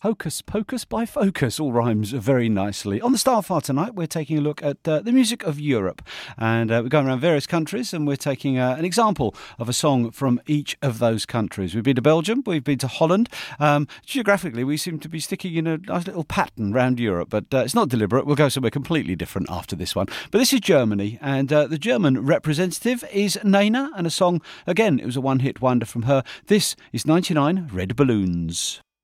Hocus Pocus by Focus all rhymes very nicely. On the Starfire tonight, we're taking a look at the music of Europe. And we're going around various countries and we're taking an example of a song from each of those countries. We've been to Belgium, we've been to Holland. Geographically, we seem to be sticking in a nice little pattern around Europe, but it's not deliberate. We'll go somewhere completely different after this one. But this is Germany, and the German representative is Nena, and a song, again, it was a one-hit wonder from her. This is 99 Red Balloons.